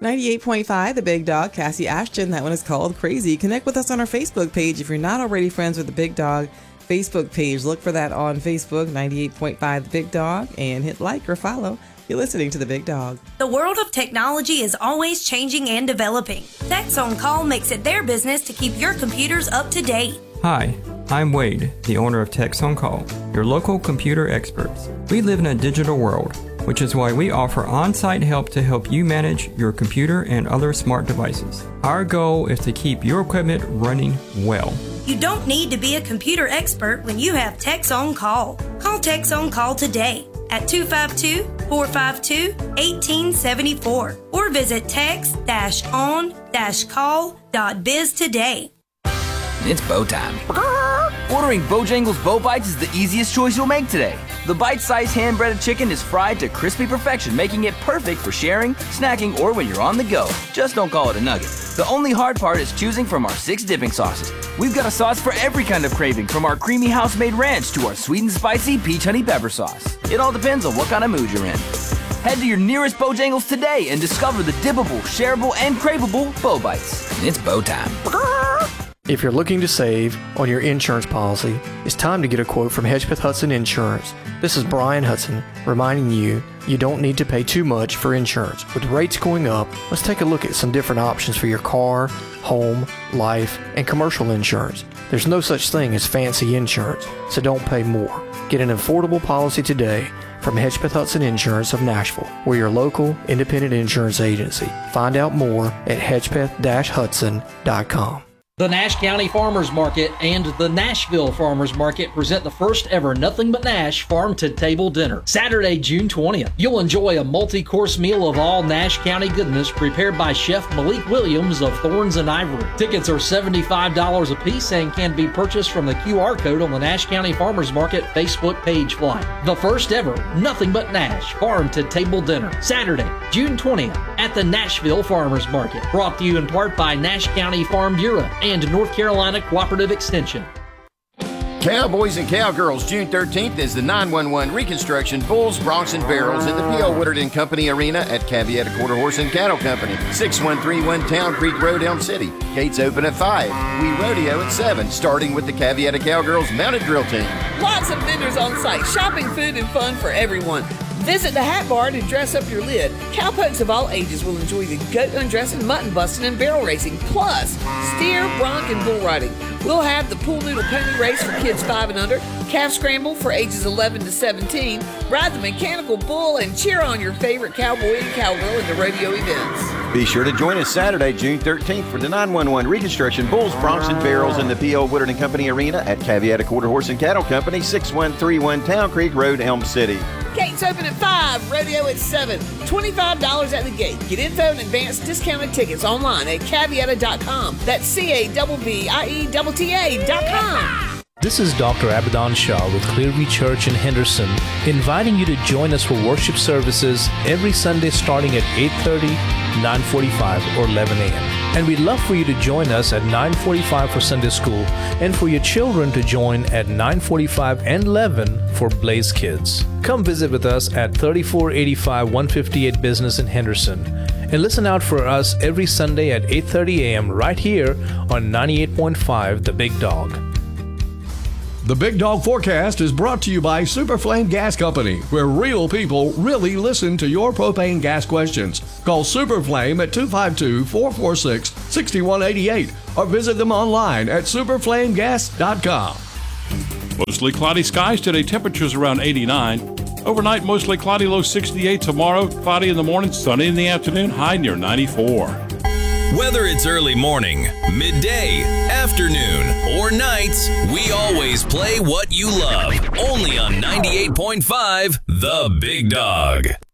98.5, The Big Dog, Cassie Ashton. That one is called Crazy. Connect with us on our Facebook page. If you're not already friends with The Big Dog Facebook page, look for that on Facebook, 98.5 The Big Dog, and hit like or follow. You're listening to The Big Dog. The world of technology is always changing and developing. Techs on Call makes it their business to keep your computers up to date. Hi, I'm Wade, the owner of Techs on Call, your local computer experts. We live in a digital world, which is why we offer on-site help to help you manage your computer and other smart devices. Our goal is to keep your equipment running well. You don't need to be a computer expert when you have Techs on Call. Call Techs on Call today at 252-452-1874 or visit tex-on-call.biz today. It's bow time. Ordering Bojangles Bow Bites is the easiest choice you'll make today. The bite-sized hand-breaded chicken is fried to crispy perfection, making it perfect for sharing, snacking, or when you're on the go. Just don't call it a nugget. The only hard part is choosing from our 6 dipping sauces. We've got a sauce for every kind of craving, from our creamy house-made ranch to our sweet and spicy peach honey pepper sauce. It all depends on what kind of mood you're in. Head to your nearest Bojangles today and discover the dippable, shareable, and craveable Bow Bites. It's bow time. If you're looking to save on your insurance policy, it's time to get a quote from Hedgepeth Hudson Insurance. This is Brian Hudson reminding you don't need to pay too much for insurance. With rates going up, let's take a look at some different options for your car, home, life, and commercial insurance. There's no such thing as fancy insurance, so don't pay more. Get an affordable policy today from Hedgepeth Hudson Insurance of Nashville. We're your local independent insurance agency. Find out more at hedgepeth-hudson.com. The Nash County Farmers Market and the Nashville Farmers Market present the first ever Nothing But Nash farm-to-table dinner, Saturday, June 20th. You'll enjoy a multi-course meal of all Nash County goodness prepared by Chef Malik Williams of Thorns and Ivory. Tickets are $75 a piece and can be purchased from the QR code on the Nash County Farmers Market Facebook page flyer. The first ever Nothing But Nash farm-to-table dinner, Saturday, June 20th at the Nashville Farmers Market. Brought to you in part by Nash County Farm Bureau and North Carolina Cooperative Extension. Cowboys and Cowgirls, June 13th is the 911 Reconstruction Bulls, Broncs, and Barrels in the P.O. Woodard & Company Arena at Caveat Quarter Horse and Cattle Company, 6131 Town Creek Road, Elm City. Gates open at 5. We rodeo at 7, starting with the Caveat Cowgirls Mounted Drill Team. Lots of vendors on site, shopping, food, and fun for everyone. Visit the Hat Bar to dress up your lid. Cowpokes of all ages will enjoy the goat undressing, mutton busting, and barrel racing, plus steer, bronc, and bull riding. We'll have the pool noodle pony race for kids 5 and under, calf scramble for ages 11 to 17, ride the mechanical bull, and cheer on your favorite cowboy and cowgirl in the rodeo events. Be sure to join us Saturday, June 13th for the 911 Reconstruction Bulls, Broncs, and Barrels in the P.O. Woodard & Company Arena at Caveat Quarter Horse and Cattle Company, 6131 Town Creek Road, Elm City. Gates open at 5, rodeo at 7, $25 at the gate. Get info and advance discounted tickets online at caveata.com. That's CABBIETA.com. This is Dr. Abaddon Shah with Clearview Church in Henderson, inviting you to join us for worship services every Sunday starting at 8:30, 9:45, or 11 a.m. And we'd love for you to join us at 9:45 for Sunday school and for your children to join at 9:45 and 11 for Blaze Kids. Come visit with us at 3485 158 Business in Henderson. And listen out for us every Sunday at 8:30 a.m. right here on 98.5 The Big Dog. The Big Dog Forecast is brought to you by Superflame Gas Company, where real people really listen to your propane gas questions. Call Superflame at 252-446-6188 or visit them online at superflamegas.com. Mostly cloudy skies today, temperatures around 89. Overnight, mostly cloudy, low 68. Tomorrow, cloudy in the morning, sunny in the afternoon, high near 94. Whether it's early morning, midday, afternoon, or nights, we always play what you love. Only on 98.5 The Big Dog.